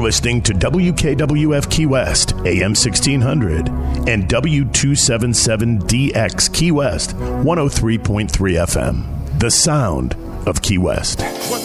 You're listening to WKWF Key West, AM 1600, and W277DX Key West, 103.3 FM. The sound of Key West.